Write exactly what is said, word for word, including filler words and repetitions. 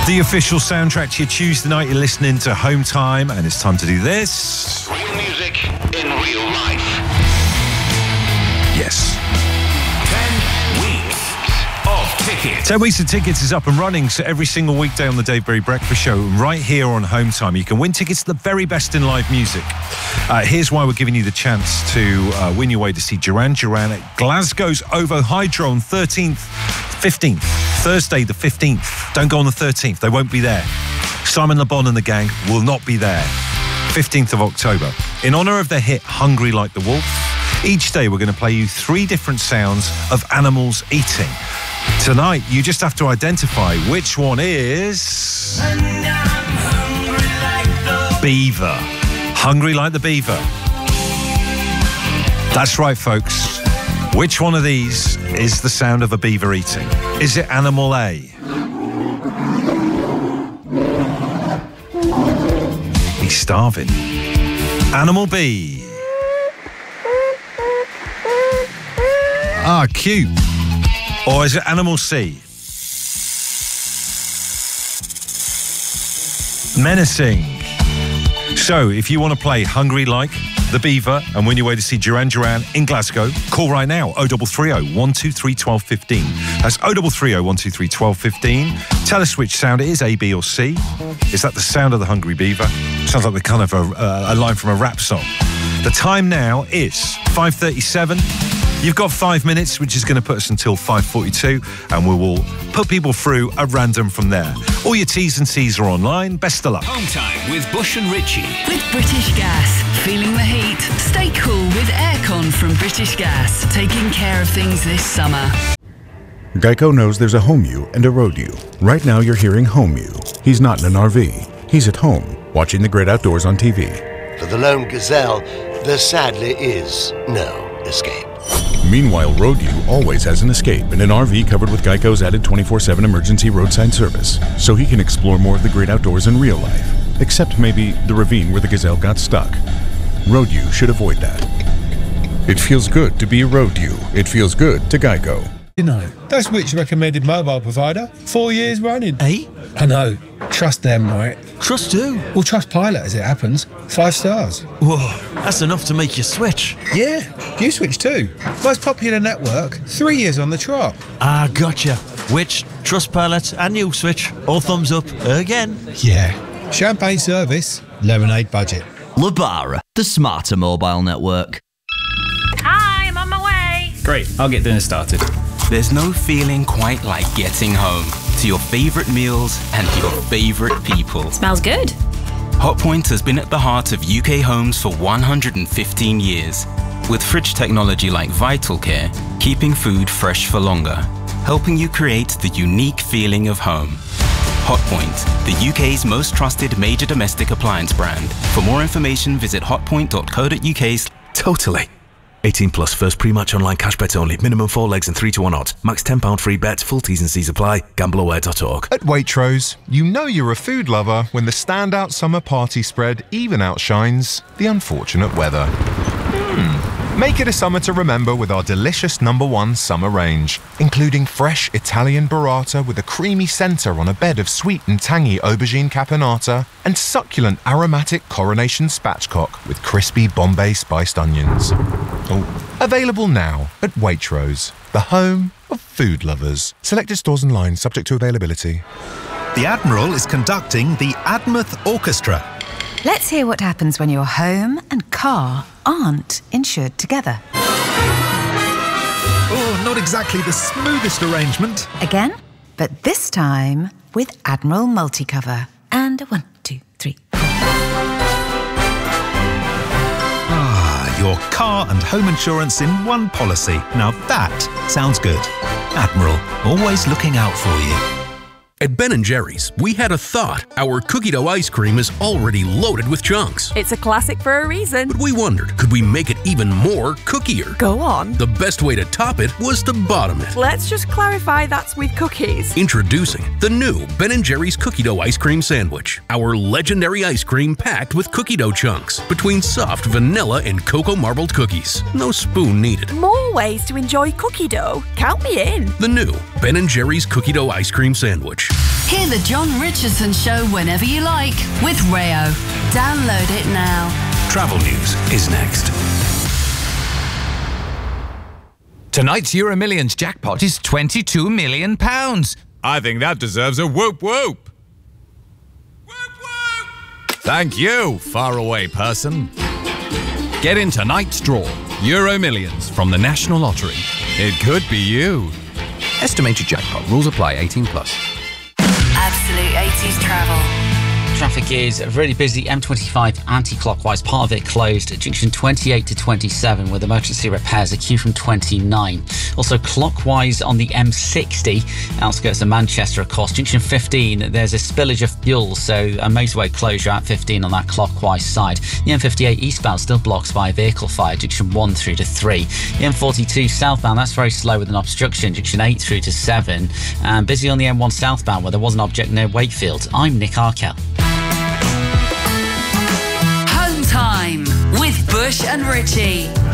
The official soundtrack to your Tuesday night. You're listening to Home Time, and it's time to do this. Real music in real life. Yes. Ten weeks of tickets. Ten Weeks of Tickets is up and running, so every single weekday on the Dave Berry Breakfast Show, right here on Home Time, you can win tickets to the very best in live music. Uh, here's why we're giving you the chance to uh, win your way to see Duran Duran at Glasgow's OVO Hydro on thirteenth, fifteenth, Thursday the fifteenth. Don't go on the thirteenth, they won't be there. Simon Le Bon and the gang will not be there. fifteenth of October. In honour of their hit Hungry Like the Wolf, each day we're going to play you three different sounds of animals eating. Tonight, you just have to identify which one is... Beaver. Hungry like the beaver. That's right, folks. Which one of these is the sound of a beaver eating? Is it animal A? He's starving. Animal B. Ah, cute. Or is it animal C? Menacing. So, if you want to play Hungry Like the Beaver and win your way to see Duran Duran in Glasgow, call right now, oh three three oh, one two three, one two one five. That's oh three three oh, one two three, one two one five. Tell us which sound it is, A, B or C. Is that the sound of the Hungry Beaver? Sounds like the kind of a, uh, a line from a rap song. The time now is five thirty-seven. You've got five minutes, which is going to put us until five forty-two, and we will put people through at random from there. All your T's and C's are online. Best of luck. Home Time with Bush and Richie. With British Gas. Feeling the heat? Stay cool with aircon from British Gas. Taking care of things this summer. Geico knows there's a home you and a road you. Right now you're hearing home you. He's not in an R V. He's at home, watching the great outdoors on T V. For the lone gazelle, there sadly is no escape. Meanwhile, Road U always has an escape in an R V covered with Geico's added twenty-four seven emergency roadside service, so he can explore more of the great outdoors in real life, except maybe the ravine where the gazelle got stuck. Road U should avoid that. It feels good to be a Road U. It feels good to Geico. You know, that's which recommended mobile provider. Four years running. Eh? I know. Trust them, right? Trust who? Well, trust Pilot as it happens. Five stars. Whoa, that's enough to make you switch. Yeah, you switch too. Most popular network. Three years on the trot. Ah, gotcha. Which, Trustpilot and you switch. All thumbs up again. Yeah. Champagne service. Lemonade budget. Lebara, the smarter mobile network. Hi, I'm on my way. Great, I'll get dinner started. There's no feeling quite like getting home to your favourite meals and your favourite people. Smells good. Hotpoint has been at the heart of U K homes for one hundred fifteen years, with fridge technology like VitalCare, keeping food fresh for longer, helping you create the unique feeling of home. Hotpoint, the U K's most trusted major domestic appliance brand. For more information, visit hotpoint dot co dot U K. Totally. eighteen plus, first pre-match online cash bet only. Minimum four legs and three to one odds. Max ten pounds free bet. Full T's and C's apply. gamble aware dot org. At Waitrose, you know you're a food lover when the standout summer party spread even outshines the unfortunate weather. Hmm. Make it a summer to remember with our delicious number one summer range, including fresh Italian burrata with a creamy centre on a bed of sweet and tangy aubergine caponata, and succulent aromatic coronation spatchcock with crispy Bombay spiced onions. Oh. Available now at Waitrose, the home of food lovers. Selected stores and lines subject to availability. The Admiral is conducting the Admouth Orchestra. Let's hear what happens when your home and car aren't insured together. Oh, not exactly the smoothest arrangement. Again, but this time with Admiral Multicover. And one, two, three. Ah, your car and home insurance in one policy. Now that sounds good. Admiral, always looking out for you. At Ben and Jerry's, we had a thought. Our cookie dough ice cream is already loaded with chunks. It's a classic for a reason. But we wondered, could we make it even more cookier? Go on. The best way to top it was to bottom it. Let's just clarify that's with cookies. Introducing the new Ben and Jerry's cookie dough ice cream sandwich. Our legendary ice cream packed with cookie dough chunks between soft vanilla and cocoa marbled cookies. No spoon needed. More ways to enjoy cookie dough. Count me in. The new Ben and Jerry's cookie dough ice cream sandwich. Hear the John Richardson Show whenever you like with Rayo. Download it now. Travel news is next. Tonight's Euro Millions jackpot is twenty-two million pounds. I think that deserves a whoop whoop. Whoop whoop! Thank you, faraway person. Get in tonight's draw. Euro Millions from the National Lottery. It could be you. Estimated jackpot. Rules apply. eighteen plus. Absolute eighties travel. Traffic is really busy. M twenty-five anti-clockwise, part of it closed at junction twenty-eight to twenty-seven with emergency repairs, a queue from twenty-nine. Also clockwise on the M sixty, outskirts of Manchester, of course. Junction fifteen, there's a spillage of fuel, so a motorway closure at fifteen on that clockwise side. The M fifty-eight eastbound still blocks by a vehicle fire, junction one through to three. The M forty-two southbound, that's very slow with an obstruction, junction eight through to seven. And busy on the M one southbound where there was an object near Wakefield. I'm Nick Arkell. Home time with Bush and Richie.